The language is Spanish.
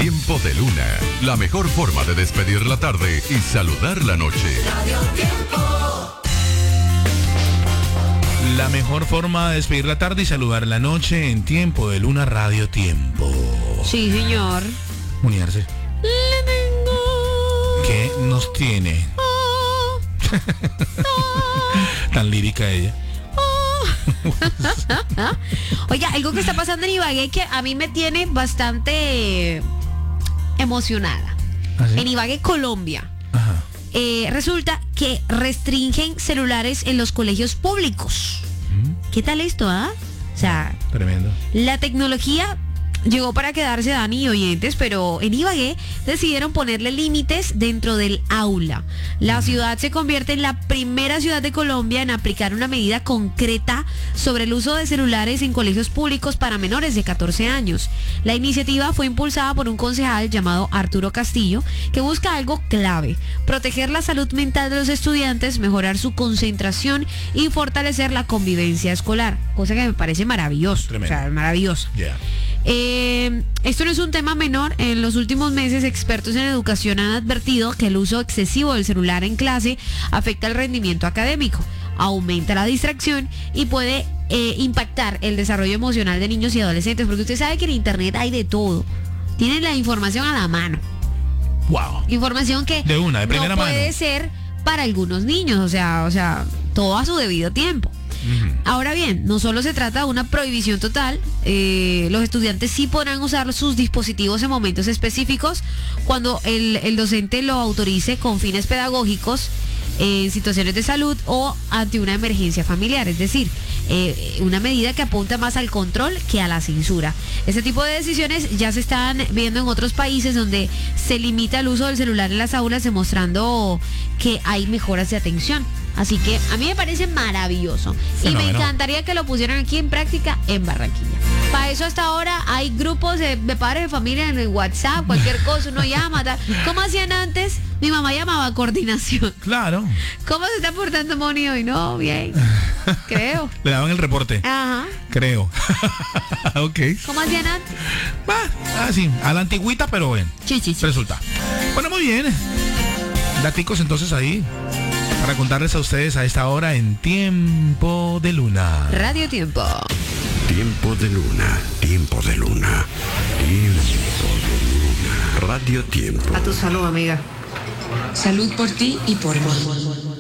Tiempo de Luna, la mejor forma de despedir la tarde y saludar la noche. Radio Tiempo. La mejor forma de despedir la tarde y saludar la noche en Tiempo de Luna, Radio Tiempo. Sí, señor. Uniarse. Le tengo. ¿Qué nos tiene? Tan lírica ella. Oiga, algo que está pasando en Ibagué que a mí me tiene bastante emocionada. ¿Ah, sí? En Ibagué, Colombia. Ajá. Resulta que restringen celulares en los colegios públicos. ¿Qué tal esto, ah? O sea, Tremendo. la tecnología llegó para quedarse, Dani y oyentes, pero en Ibagué decidieron ponerle límites dentro del aula. La ciudad se convierte en la primera ciudad de Colombia en aplicar una medida concreta sobre el uso de celulares en colegios públicos para menores de 14 años. La iniciativa fue impulsada por un concejal llamado Arturo Castillo, que busca algo clave: proteger la salud mental de los estudiantes, mejorar su concentración y fortalecer la convivencia escolar, cosa que me parece maravilloso. Tremendo. O sea, maravilloso. Ya. Esto no es un tema menor. En los últimos meses, expertos en educación han advertido que el uso excesivo del celular en clase afecta el rendimiento académico, aumenta la distracción y puede impactar el desarrollo emocional de niños y adolescentes, porque usted sabe que en internet hay de todo. Tienen la información a la mano. Wow. Información que De una, de primera no puede mano. ser para algunos niños, o sea, todo a su debido tiempo. Ahora bien, no solo se trata de una prohibición total, los estudiantes sí podrán usar sus dispositivos en momentos específicos cuando el docente lo autorice con fines pedagógicos, en situaciones de salud o ante una emergencia familiar, es decir, una medida que apunta más al control que a la censura. Este tipo de decisiones ya se están viendo en otros países donde se limita el uso del celular en las aulas, demostrando que hay mejoras de atención. Así que a mí me parece maravilloso y me Fenómeno. encantaría que lo pusieran aquí en práctica en Barranquilla. Para eso hasta ahora hay grupos de padres de familia en el WhatsApp, cualquier cosa uno llama, tal. ¿Cómo hacían antes? Mi mamá llamaba coordinación. Claro. ¿Cómo se está portando Moni hoy? No, bien. Creo. Le daban el reporte. Ajá. Creo. Ok. ¿Cómo hacían antes? Sí, a la antigüita, pero bien. Sí. Resulta. Bueno, muy bien. Daticos entonces ahí para contarles a ustedes a esta hora en Tiempo de Luna. Radio Tiempo. Tiempo de Luna, Tiempo de Luna, Tiempo de Luna. Radio Tiempo. A tu salud, amiga. Salud por ti y por mí.